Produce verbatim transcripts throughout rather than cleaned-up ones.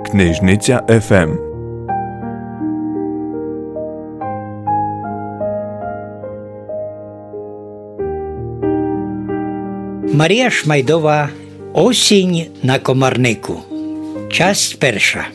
Книжниця еф ем. Марія Шмайдова «Осінь на Комарнику». Часть перша.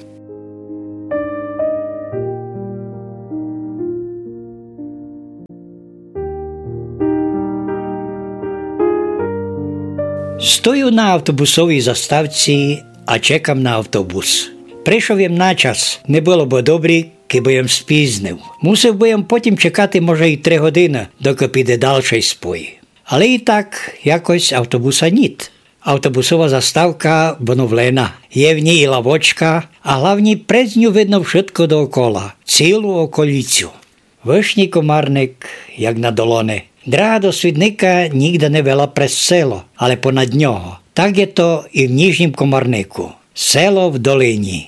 Стою на автобусовій заставці, а чекам на автобус. Прийшов їм на час, не було б добре, киби їм спізнив. Мусив би їм потім чекати, може, і три години, доки піде дальший спой. Але і так, якось автобуса ніт. Автобусова заставка поновлена. Є в ній і лавочка, а главні през ню видно вшитко доокола, цілу околицю. Вишній Комарник, як на долони. Драга до Свідника нігде не вела през село, але понад нього. Так є то і в Ніжнім Комарнику. Село в долині.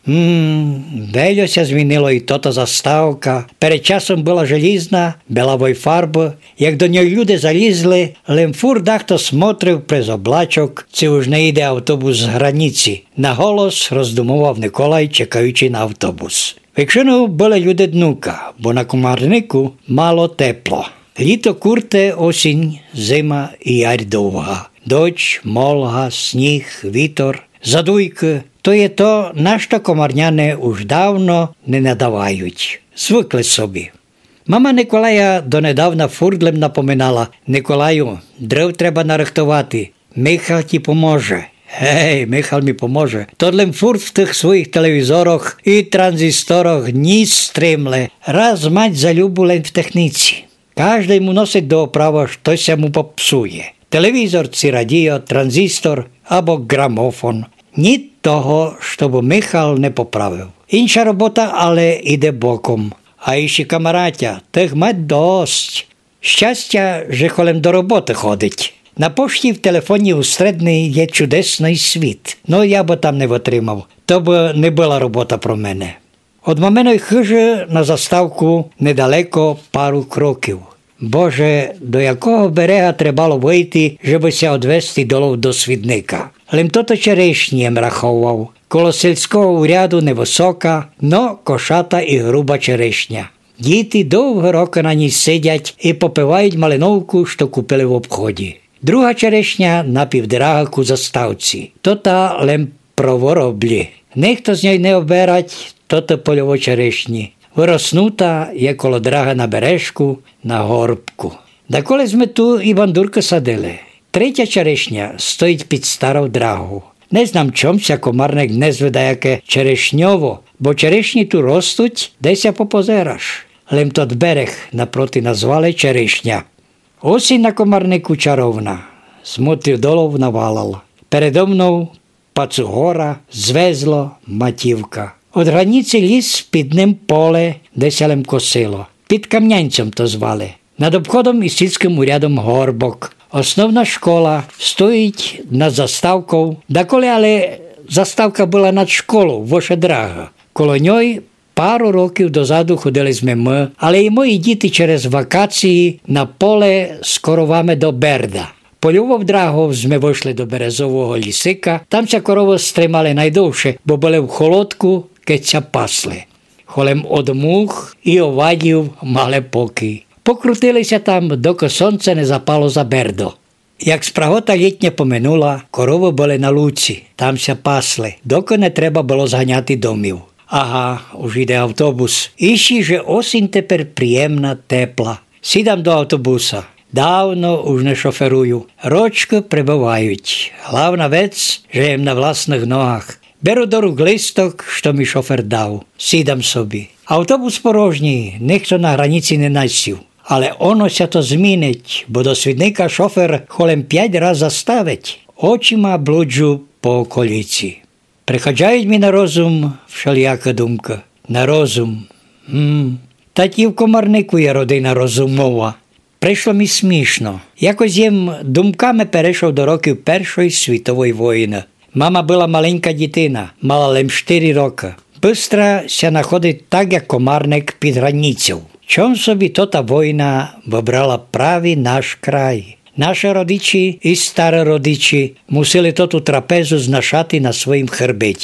Ммм, вельося змінило і то-то заставка. Перед часом була желізна, белавої фарби. Як до нього люди залізли, лемфур дахто смотрив през облачок, чи уж не йде автобус з границі. На голос роздумував Николай, чекаючи на автобус. Вікшину були люди днука, бо на Комарнику мало тепло. Літо курте, осінь, зима і ярь довга. Дощ, молга, сніг, вітер, задуйки. То є то, на що комарняни уж давно не надавають. Звикли собі. Мама Николая донедавна фурдлем напоминала: «Николаю, дров треба нарихтувати, Михал ті поможе». Гей, Михал мі поможе. Тодлем фурт в тих своїх телевізорах і транзисторах ніс стримле. Раз мать залюбулен в техніці. Кожен йому носить до оправа, щось йому попсує. Телевізор, ці радіо, транзистор або грамофон. Ні того, щоб Михал не поправив. Інша робота, але іде боком. А іще камаратя, тих мать дость. Щастя, že холем до роботи ходить. На пошті в телефоні усередній є чудесний світ. Ну, я б там не витримав. То б не була робота про мене. От маменої хижі на заставку недалеко пару кроків. Боже, до якого берега требало вийти, щоби одвести долов до Свідника. Лим то-то черешнієм раховував. Коло сільського уряду невисока, но кошата і груба черешня. Діти довго роки на ній сидять і попивають малиновку, що купили в обході. Друга черешня на півдрагаку заставці. То та лим провороблі. Ніхто з неї не оберать, то-то польово черешні. Вироснута є коло драга на бережку, на горбку. Да коли ми ту і бандурки садили. Третя черешня стоїть під стару драгу. Не знам чомся Комарник не зведе яке черешньово, бо черешні ту ростуть, деся попозераш. Лим тот берег напроти назвали черешня. Осінь на Комарнику чаровна. Смотрів долов навалал. Передо мною пацугора, звезло, матівка. От границі ліс, під ним поле, деся лим косило. Під Кам'янцем то звали. Над обходом і сільським урядом горбок. Основна школа стоїть над заставкою. Да коли, але заставка була над школою, воша драга. Коло ньої пару років дозаду ходили з ми, але і мої діти через вакації на поле з коровами до Берда. Полював драгов, ми вийшли до березового лісика. Там ся корови стримали найдовше, бо були в холодку, кеця пасли. Холем од мух і овадів мали покій. Покрутилися там, доки сонце не запало за Бердо. Як спрагота літня поминула, корови були на луці, там ся пасли, доки не треба було зганяти домів. Ага, уж іде автобус. Іщі же осінь тепер приємна, тепла. Сідам до автобуса. Давно уж не шоферую. Рочки прибувають. Главна вець, že jem на власних ногах. Беру до рук листок, що мій шофер дав. Сідам собі. Автобус порожній, ніхто на границі не насів. Але онося то змінить, бо до Свідника шофер холем п'ять раз заставить. Очима блуджу по околиці. Приходжають мені на розум всіляка думка. На розум. М-м. Та ті в Комарнику є родина розумова. Прийшло мені смішно. Якось їм думками перейшов до років Першої світової війни. Мама була маленька дитина, мала лим чотири роки. Бистра ся находить так, як Комарник під границю. Чом собі то та війна вибрала правий наш край? Наші родичі і старі родичі мусили тоту трапезу знашати на своїм хребеті.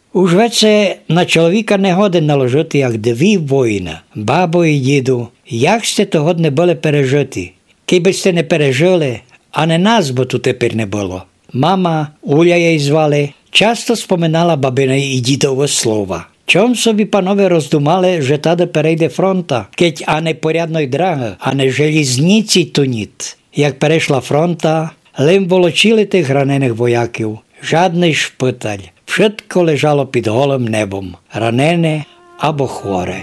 Уж вece на чоловіка не годен наложити, як дві воїна, бабо і діду. Як сте того не були пережити? Киби сте не пережили, а не нас, бо тут тепер не було. Мама, Уля її звали, часто споминала бабине і дідове слова. Чом собі панове роздумали, що таде перейде фронта, кеть а не порядної драги, а не желізниці туніт. Як перейшла фронта, лим волочили тих ранених вояків. Жадний шпиталь. Všetko лежало під голим небом. Ранене або хворе.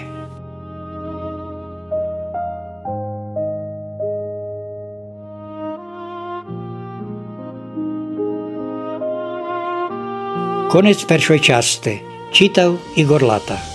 Конець першої частини. Читав Ігор Лата.